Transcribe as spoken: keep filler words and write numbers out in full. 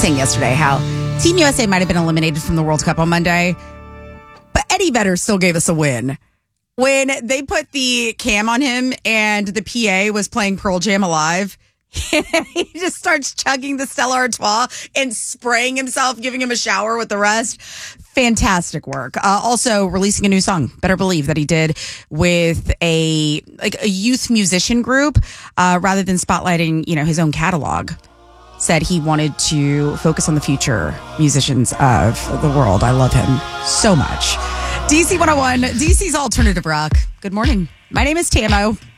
saying yesterday how Team U S A might have been eliminated from the World Cup on Monday, but Eddie Vedder still gave us a win. When they put the cam on him and the P A was playing Pearl Jam Alive, he just starts chugging the Stella Artois and spraying himself, giving him a shower with the rest. Fantastic work. Uh, also releasing a new song, Better Believe, that he did with a like a youth musician group, uh, rather than spotlighting, you know, his own catalog. Said he wanted to focus on the future musicians of the world. I love him so much. D C one oh one, D C's Alternative Rock. Good morning. My name is Tamo.